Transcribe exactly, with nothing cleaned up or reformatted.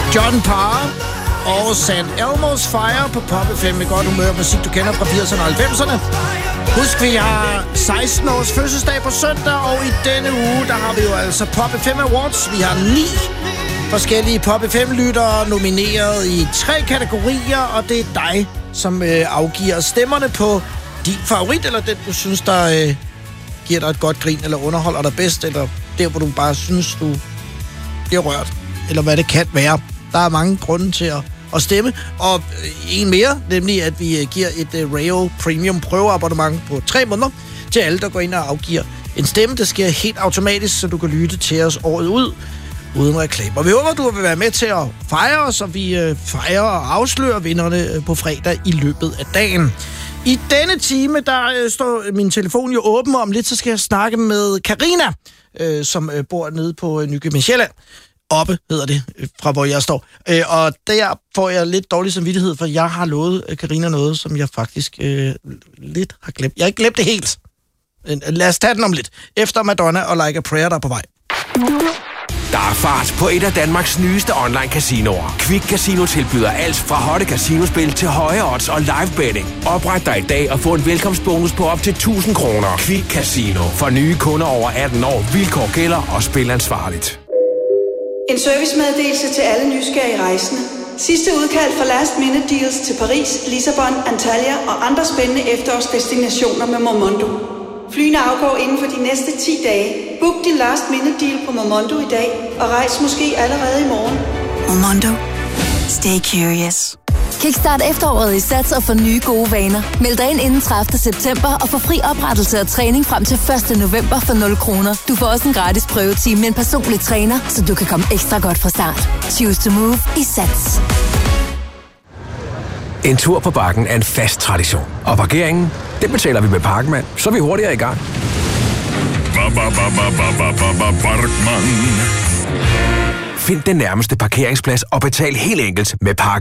John Parr og Saint Elmo's Fire på Pop F M med godt humør musik, du kender fra firserne og halvfemserne. Husk, vi har seksten års fødselsdag på søndag, og i denne uge, der har vi jo altså Pop F M Awards. Vi har ni forskellige Pop F M-lyttere nomineret i tre kategorier, og det er dig, som øh, afgiver stemmerne på din favorit, eller den, du synes, der øh, giver dig et godt grin, eller underholder dig bedst, eller der, hvor du bare synes, du bliver rørt, eller hvad det kan være. Der er mange grunde til at, at stemme, og en mere, nemlig at vi giver et uh, Rayo Premium prøveabonnement på tre måneder til alle, der går ind og afgiver en stemme. Det sker helt automatisk, så du kan lytte til os året ud, uden reklamer. Vi håber, du vil være med til at fejre os, og vi uh, fejrer og afslører vinderne på fredag i løbet af dagen. I denne time, der uh, står min telefon jo åben, og om lidt, så skal jeg snakke med Karina, uh, som uh, bor nede på uh, Nykøbing Sjælland. Oppe, hedder det, fra hvor jeg står. Øh, og der får jeg lidt dårlig samvittighed, for jeg har lovet Karina noget, som jeg faktisk øh, lidt har glemt. Jeg har ikke glemt det helt. Lad os tage den om lidt. Efter Madonna og Like a Prayer, der er på vej. Der er fart på et af Danmarks nyeste online casinoer. Quick Casino tilbyder alt fra hotte casinospil til høje odds og live betting. Opret dig i dag og få en velkomstbonus på op til tusind kroner. Quick Casino. For nye kunder over atten år. Vilkår gælder og spil ansvarligt. En servicemeddelelse til alle nysgerrige rejsende. Sidste udkald for last minute deals til Paris, Lissabon, Antalya og andre spændende efterårsdestinationer med Momondo. Flyene afgår inden for de næste ti dage. Book din last minute deal på Momondo i dag og rejs måske allerede i morgen. Momondo. Stay curious. Kickstart efteråret i Sats og få nye gode vaner. Meld dig ind inden tredivte september og få fri oprettelse og træning frem til første november for nul kroner. Du får også en gratis prøvetime med en personlig træner, så du kan komme ekstra godt fra start. Choose to move i Sats. En tur på Bakken er en fast tradition. Og parkeringen, den betaler vi med Parkman, så er vi hurtigere i gang. Find den nærmeste parkeringsplads og betal helt enkelt med Parkman.